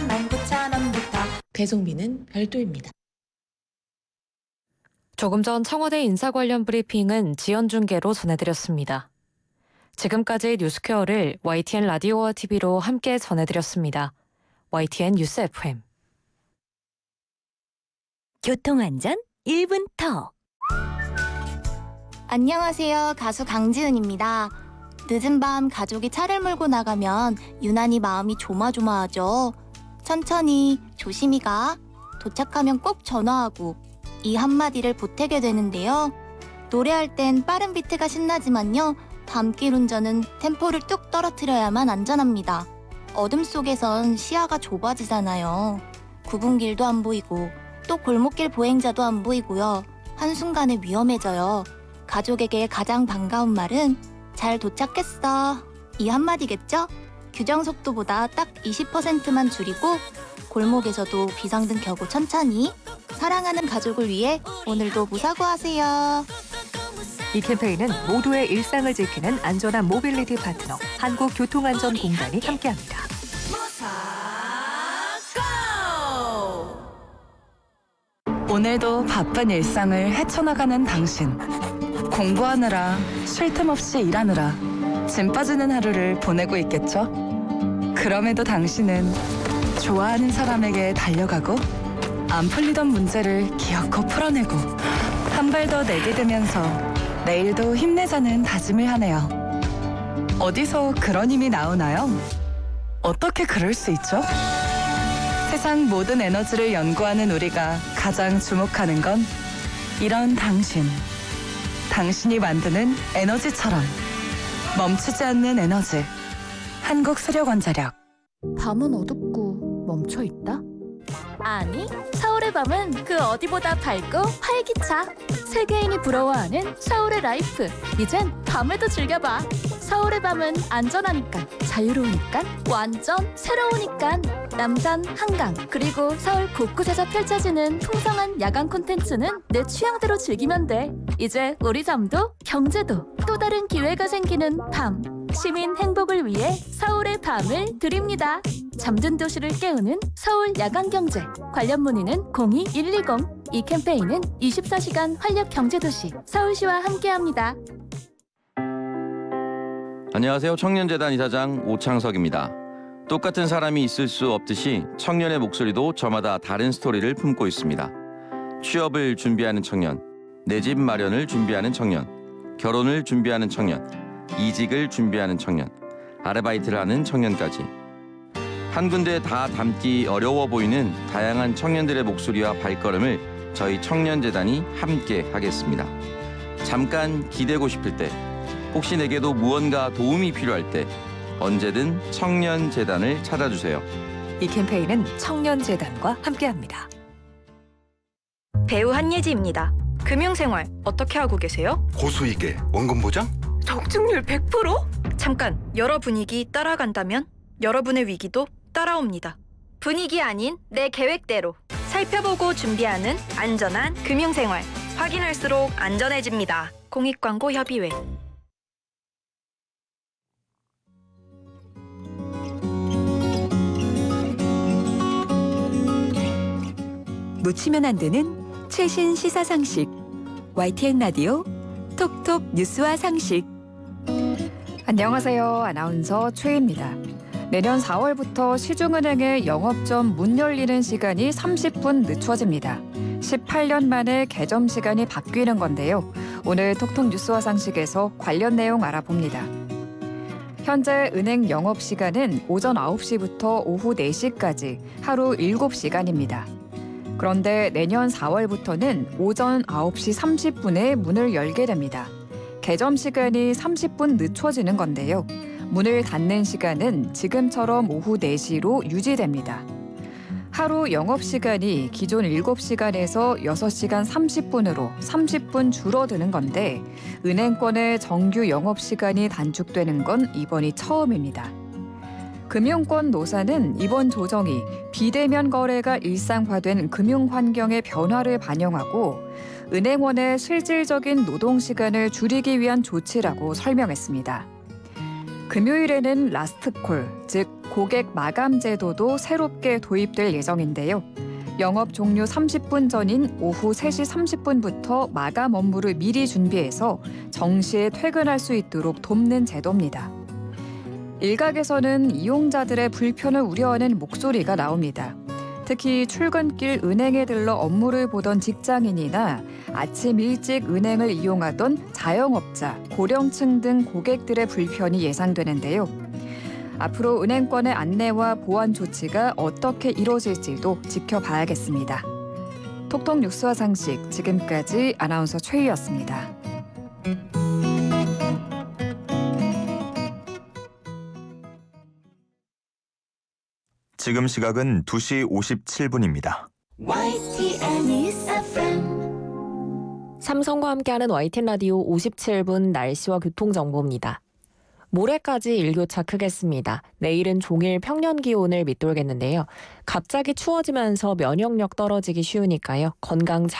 49,000원부터. 배송비는 별도입니다. 조금 전 청와대 인사 관련 브리핑은 지연중계로 전해드렸습니다. 지금까지 뉴스퀘어를 YTN 라디오와 TV로 함께 전해드렸습니다. YTN 뉴스 FM. 교통안전 1분 더. 안녕하세요. 가수 강지은입니다. 늦은 밤 가족이 차를 몰고 나가면 유난히 마음이 조마조마하죠. 천천히 조심히 가. 도착하면 꼭 전화하고. 이 한마디를 보태게 되는데요. 노래할 땐 빠른 비트가 신나지만요. 밤길 운전은 템포를 뚝 떨어뜨려야만 안전합니다. 어둠 속에선 시야가 좁아지잖아요. 구분길도 안 보이고 또 골목길 보행자도 안 보이고요. 한순간에 위험해져요. 가족에게 가장 반가운 말은 잘 도착했어. 이 한마디겠죠? 규정 속도보다 딱 20%만 줄이고 골목에서도 비상등 켜고 천천히. 사랑하는 가족을 위해 오늘도 무사고하세요. 이 캠페인은 모두의 일상을 지키는 안전한 모빌리티 파트너 한국교통안전공단이 함께합니다. 오늘도 바쁜 일상을 헤쳐나가는 당신. 공부하느라, 쉴 틈 없이 일하느라 짐 빠지는 하루를 보내고 있겠죠? 그럼에도 당신은 좋아하는 사람에게 달려가고 안 풀리던 문제를 기어코 풀어내고 한 발 더 내디디면서 내일도 힘내자는 다짐을 하네요. 어디서 그런 힘이 나오나요? 어떻게 그럴 수 있죠? 세상 모든 에너지를 연구하는 우리가 가장 주목하는 건 이런 당신. 당신이 만드는 에너지처럼 멈추지 않는 에너지. 한국수력원자력. 밤은 어둡고 멈춰있다? 아니, 서울의 밤은 그 어디보다 밝고 활기차. 세계인이 부러워하는 서울의 라이프. 이젠 밤에도 즐겨봐. 서울의 밤은 안전하니까, 자유로우니까, 완전 새로우니까. 남산, 한강, 그리고 서울 곳곳에서 펼쳐지는 풍성한 야간 콘텐츠는 내 취향대로 즐기면 돼. 이제 우리 잠도 경제도 또 다른 기회가 생기는 밤. 시민 행복을 위해 서울의 밤을 드립니다. 잠든 도시를 깨우는 서울 야간경제. 관련 문의는 02-120. 이 캠페인은 24시간 활력경제도시 서울시와 함께합니다. 안녕하세요. 청년재단 이사장 오창석입니다. 똑같은 사람이 있을 수 없듯이 청년의 목소리도 저마다 다른 스토리를 품고 있습니다. 취업을 준비하는 청년, 내 집 마련을 준비하는 청년, 결혼을 준비하는 청년, 이직을 준비하는 청년, 아르바이트를 하는 청년까지. 한 군데 다 담기 어려워 보이는 다양한 청년들의 목소리와 발걸음을 저희 청년재단이 함께 하겠습니다. 잠깐 기대고 싶을 때, 혹시 내게도 무언가 도움이 필요할 때 언제든 청년재단을 찾아주세요. 이 캠페인은 청년재단과 함께합니다. 배우 한예지입니다. 금융생활 어떻게 하고 계세요? 고수익에 원금 보장? 적중률 100%? 잠깐, 여러 분위기 따라간다면 여러분의 위기도 따라옵니다. 분위기 아닌 내 계획대로 살펴보고 준비하는 안전한 금융생활. 확인할수록 안전해집니다. 공익광고협의회. 놓치면 안 되는 최신 시사 상식. YTN 라디오 톡톡 뉴스와 상식. 안녕하세요. 아나운서 최희입니다. 내년 4월부터 시중은행의 영업점 문 열리는 시간이 30분 늦춰집니다. 18년 만에 개점 시간이 바뀌는 건데요. 오늘 톡톡 뉴스와 상식에서 관련 내용 알아봅니다. 현재 은행 영업시간은 오전 9시부터 오후 4시까지 하루 7시간입니다. 그런데 내년 4월부터는 오전 9시 30분에 문을 열게 됩니다. 개점 시간이 30분 늦춰지는 건데요. 문을 닫는 시간은 지금처럼 오후 4시로 유지됩니다. 하루 영업시간이 기존 7시간에서 6시간 30분으로 30분 줄어드는 건데 은행권의 정규 영업시간이 단축되는 건 이번이 처음입니다. 금융권 노사는 이번 조정이 비대면 거래가 일상화된 금융 환경의 변화를 반영하고 은행원의 실질적인 노동 시간을 줄이기 위한 조치라고 설명했습니다. 금요일에는 라스트콜, 즉 고객 마감 제도도 새롭게 도입될 예정인데요. 영업 종료 30분 전인 오후 3시 30분부터 마감 업무를 미리 준비해서 정시에 퇴근할 수 있도록 돕는 제도입니다. 일각에서는 이용자들의 불편을 우려하는 목소리가 나옵니다. 특히 출근길 은행에 들러 업무를 보던 직장인이나 아침 일찍 은행을 이용하던 자영업자, 고령층 등 고객들의 불편이 예상되는데요. 앞으로 은행권의 안내와 보안 조치가 어떻게 이루어질지도 지켜봐야겠습니다. 톡톡 뉴스와 상식, 지금까지 아나운서 최희였습니다. 지금 시각은 2시 57분입니다. 삼성과 함께하는 YTN 라디오 57분 날씨와 교통정보입니다. 모레까지 일교차 크겠습니다. 내일은 종일 평년 기온을 밑돌겠는데요. 갑자기 추워지면서 면역력 떨어지기 쉬우니까요. 건강 잘